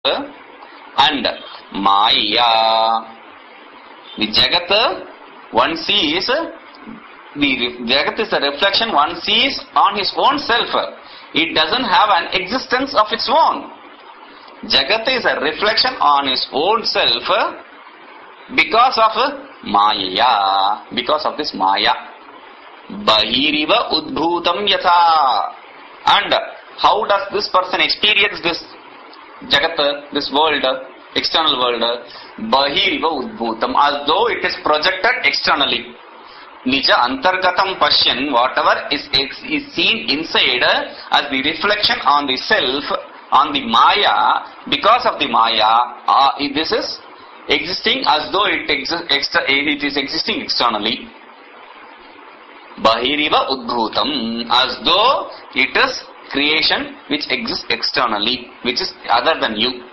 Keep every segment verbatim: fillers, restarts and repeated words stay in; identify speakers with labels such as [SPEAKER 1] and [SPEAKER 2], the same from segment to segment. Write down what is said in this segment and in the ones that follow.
[SPEAKER 1] and Maya. The Jagat one sees, the Jagat is a reflection one sees on his own self. It doesn't have an existence of its own. Jagat is a reflection on his own self because of Maya, because of this Maya. Bahiriva udbhutam yatha. And how does this person experience this Jagat, this world, external world? Bahiriva udbhutam, as though it is projected externally. Nija antargatam pashyan, whatever is, is seen inside as the reflection on the self, on the Maya, because of the Maya, uh, this is existing as though it, exi- extra, it is existing externally. Bahiriva udbhutam, as though it is creation which exists externally, which is other than you.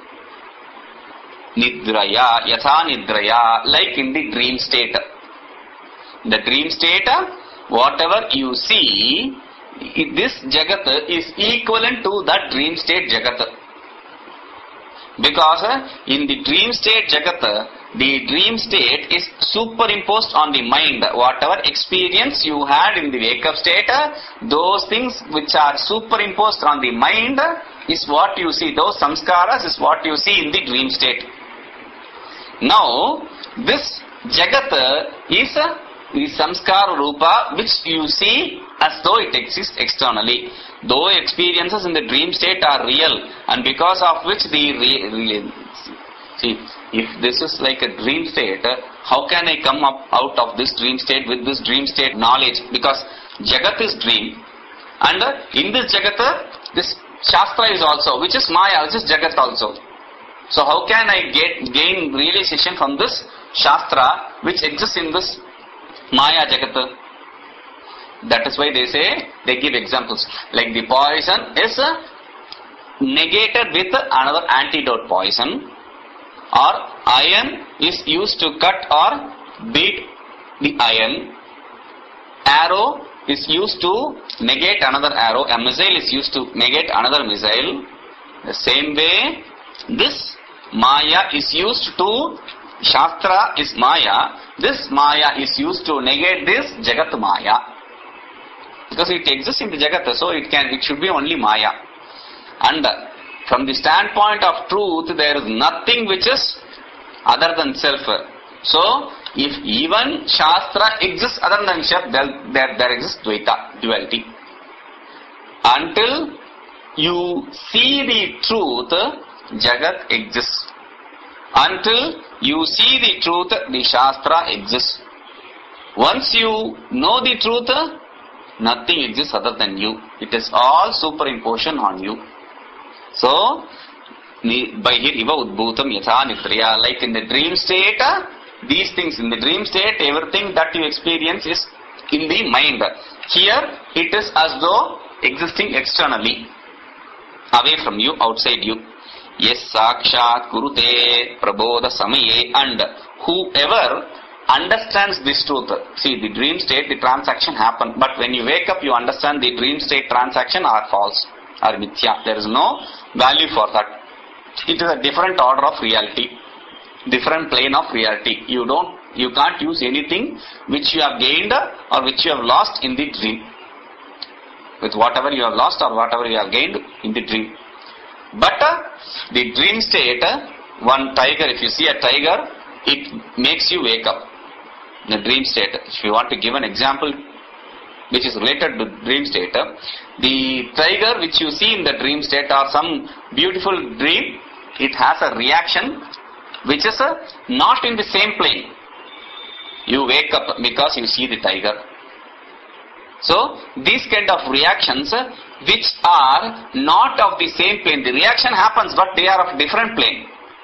[SPEAKER 1] Nidraya, yatha nidraya, like in the dream state. The dream state, whatever you see, this Jagat is equivalent to that dream state Jagat. Because in the dream state Jagat, the dream state is superimposed on the mind. Whatever experience you had in the wake-up state, those things which are superimposed on the mind is what you see. Those samskaras is what you see in the dream state. Now, this Jagat is the samskara rupa which you see as though it exists externally. Though experiences in the dream state are real, and because of which the re- re- see, if this is like a dream state, how can I come up out of this dream state with this dream state knowledge? Because Jagat is dream, and in this Jagat, this Shastra is also, which is Maya, which is Jagat also. So how can I get gain realization from this Shastra which exists in this Maya Jagat? That is why they say, they give examples. Like the poison is negated with another antidote poison, or iron is used to cut or beat the iron. Arrow is used to negate another arrow. A missile is used to negate another missile. The same way, this Maya is used to, Shastra is Maya, this Maya is used to negate this Jagat Maya. Because it exists in the Jagat, so it can, it should be only Maya. And from the standpoint of truth, there is nothing which is other than self. So, if even Shastra exists other than self, there, there, there exists Dvaita, duality. Until you see the truth, Jagat exists. Until you see the truth, the Shastra exists. Once you know the truth, nothing exists other than you. It is all superimposition on you. So, Bahir iva udbhutam yatha nitraya, like in the dream state, these things in the dream state, everything that you experience is in the mind. Here, it is as though existing externally, away from you, outside you. Yes, sakshat kurute prabodha samaye, and whoever understands this truth. See, the dream state, the transaction happened, but when you wake up, you understand the dream state transaction are false, are mithya. There is no value for that. It is a different order of reality, different plane of reality. You don't, you can't use anything which you have gained or which you have lost in the dream. With whatever you have lost or whatever you have gained in the dream. But uh, the dream state, uh, one tiger, if you see a tiger, it makes you wake up. The dream state, if you want to give an example which is related to dream state, uh, the tiger which you see in the dream state or some beautiful dream, it has a reaction which is uh, not in the same plane. You wake up because you see the tiger. So, these kind of reactions uh, which are not of the same plane. The reaction happens, but they are of different plane.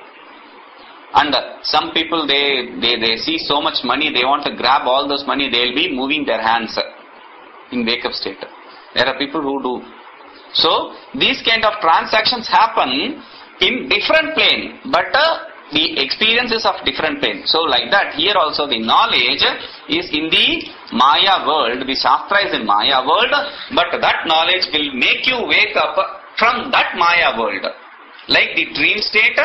[SPEAKER 1] And uh, some people, they, they, they see so much money, they want to grab all those money, they will be moving their hands uh, in wake-up state. There are people who do. So, these kind of transactions happen in different plane, but uh, the experience is of different plane. So, like that, here also the knowledge is in the Maya world, the Shastra is in Maya world, but that knowledge will make you wake up from that Maya world. like the dream state